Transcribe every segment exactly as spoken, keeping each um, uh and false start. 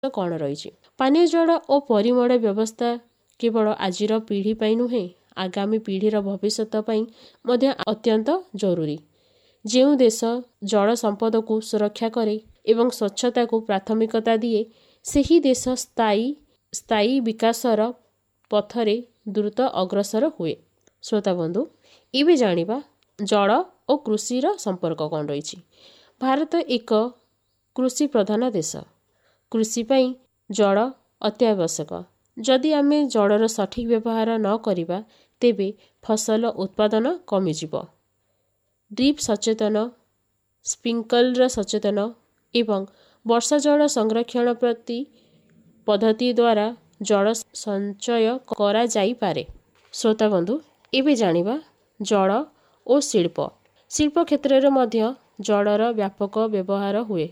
କ'ଣ ରହିଛି? ପାନୀୟ ଜଳ ଓ ପରିମଳ ବ୍ୟବସ୍ଥା କେବଳ ଆଜିର ପିଢ଼ି ପାଇଁ ନୁହେଁ, ଆଗାମୀ ପିଢ଼ିର ଭବିଷ୍ୟତ ପାଇଁ ମଧ୍ୟ ଅତ୍ୟନ୍ତ ଜରୁରୀ। ଯେଉଁ ଦେଶ ଜଳ ସମ୍ପଦକୁ ସୁରକ୍ଷା କରେ ଏବଂ ସ୍ୱଚ୍ଛତାକୁ ପ୍ରାଥମିକତା ଦିଏ, ସେହି ଦେଶ ସ୍ଥାୟୀ ସ୍ଥାୟୀ ବିକାଶର ପଥରେ ଦ୍ରୁତ ଅଗ୍ରସର ହୁଏ। ଶ୍ରୋତାବନ୍ଧୁ, ଏବେ ଜାଣିବା ଜଳ ଓ କୃଷିର ସମ୍ପର୍କ କ'ଣ ରହିଛି। ଭାରତ ଏକ କୃଷି ପ୍ରଧାନ ଦେଶ। କୃଷି ପାଇଁ ଜଳ ଅତ୍ୟାବଶ୍ୟକ। ଯଦି ଆମେ ଜଳର ସଠିକ୍ ବ୍ୟବହାର ନ କରିବା, ତେବେ ଫସଲ ଉତ୍ପାଦନ କମିଯିବ। ଡ୍ରିପ୍ ସଚେତନ, ସ୍ପ୍ରିଙ୍କଲର ସଚେତନ ଏବଂ ବର୍ଷା ଜଳ ସଂରକ୍ଷଣ ପ୍ରତି ପଦ୍ଧତି ଦ୍ୱାରା ଜଳ ସଞ୍ଚୟ କରାଯାଇପାରେ। ଶ୍ରୋତାବନ୍ଧୁ, ଏବେ ଜାଣିବା ଜଳ ଓ ଶିଳ୍ପ। ଶିଳ୍ପ କ୍ଷେତ୍ରରେ ମଧ୍ୟ ଜଳର ବ୍ୟାପକ ବ୍ୟବହାର ହୁଏ।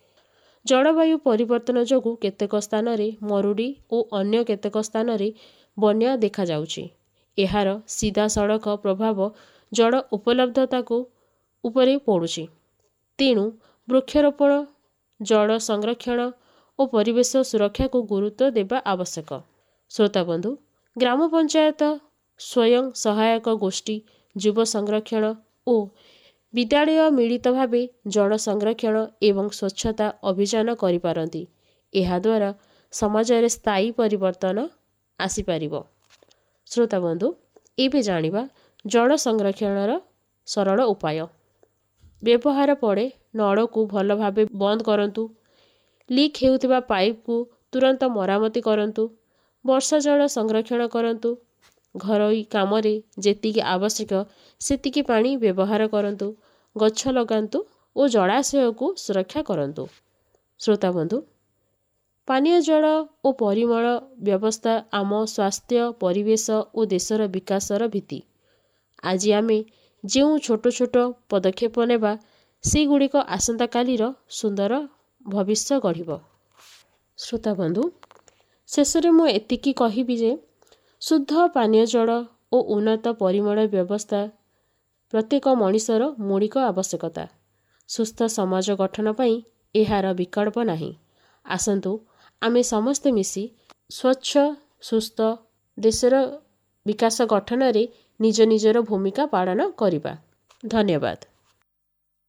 ଜଳବାୟୁ ପରିବର୍ତ୍ତନ ଯୋଗୁଁ କେତେକ ସ୍ଥାନରେ ମରୁଡ଼ି ଓ ଅନ୍ୟ କେତେକ ସ୍ଥାନରେ ବନ୍ୟା ଦେଖାଯାଉଛି। ଏହାର ସିଧାସଳଖ ପ୍ରଭାବ ଜଳ ଉପଲବ୍ଧତାକୁ ଉପରେ ପଡ଼ୁଛି। ତେଣୁ ବୃକ୍ଷରୋପଣ, ଜଳ ସଂରକ୍ଷଣ ଓ ପରିବେଶ ସୁରକ୍ଷାକୁ ଗୁରୁତ୍ୱ ଦେବା ଆବଶ୍ୟକ। ଶ୍ରୋତାବନ୍ଧୁ, ଗ୍ରାମ ପଞ୍ଚାୟତ, ସ୍ୱୟଂ ସହାୟକ ଗୋଷ୍ଠୀ, ଯୁବ ସଂରକ୍ଷଣ ଓ ବିଦ୍ୟାଳୟ ମିଳିତ ଭାବେ ଜଳ ସଂରକ୍ଷଣ ଏବଂ ସ୍ୱଚ୍ଛତା ଅଭିଯାନ କରିପାରନ୍ତି। ଏହାଦ୍ୱାରା ସମାଜରେ ସ୍ଥାୟୀ ପରିବର୍ତ୍ତନ ଆସିପାରିବ। ଶ୍ରୋତାବନ୍ଧୁ, ଏବେ ଜାଣିବା ଜଳ ସଂରକ୍ଷଣର ସରଳ ଉପାୟ। ବ୍ୟବହାର ପରେ ନଳକୁ ଭଲ ଭାବେ ବନ୍ଦ କରନ୍ତୁ। ଲିକ୍ ହେଉଥିବା ପାଇପ୍କୁ ତୁରନ୍ତ ମରାମତି କରନ୍ତୁ। ବର୍ଷା ଜଳ ସଂରକ୍ଷଣ କରନ୍ତୁ। ଘରୋଇ କାମରେ ଯେତିକି ଆବଶ୍ୟକ ସେତିକି ପାଣି ବ୍ୟବହାର କରନ୍ତୁ। ଗଛ ଲଗାନ୍ତୁ ଓ ଜଳାଶୟକୁ ସୁରକ୍ଷା କରନ୍ତୁ। ଶ୍ରୋତାବନ୍ଧୁ, ପାନୀୟ ଜଳ ଓ ପରିମଳ ବ୍ୟବସ୍ଥା ଆମ ସ୍ୱାସ୍ଥ୍ୟ, ପରିବେଶ ଓ ଦେଶର ବିକାଶର ଭିତ୍ତି। ଆଜି ଆମେ ଯେଉଁ ଛୋଟ ଛୋଟ ପଦକ୍ଷେପ ନେବା, ସେଗୁଡ଼ିକ ଆସନ୍ତାକାଲିର ସୁନ୍ଦର ଭବିଷ୍ୟ ଗଢ଼ିବ। ଶ୍ରୋତାବନ୍ଧୁ, ଶେଷରେ ମୁଁ ଏତିକି କହିବି ଯେ ଶୁଦ୍ଧ ପାନୀୟ ଜଳ ଓ ଉନ୍ନତ ପରିମଳ ବ୍ୟବସ୍ଥା ପ୍ରତ୍ୟେକ ମଣିଷର ମୌଳିକ ଆବଶ୍ୟକତା। ସୁସ୍ଥ ସମାଜ ଗଠନ ପାଇଁ ଏହାର ବିକଳ୍ପ ନାହିଁ। ଆସନ୍ତୁ ଆମେ ସମସ୍ତେ ମିଶି ସ୍ୱଚ୍ଛ ସୁସ୍ଥ ଦେଶର ବିକାଶ ଗଠନରେ ନିଜ ନିଜର ଭୂମିକା ପାଳନ କରିବା। ଧନ୍ୟବାଦ।